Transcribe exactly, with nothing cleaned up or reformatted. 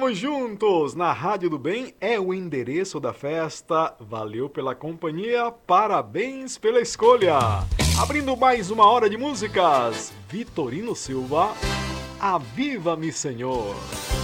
Estamos juntos na Rádio do Bem, é o endereço da festa. Valeu pela companhia, parabéns pela escolha. Abrindo mais uma hora de músicas, Vitorino Silva, Aviva-me Senhor.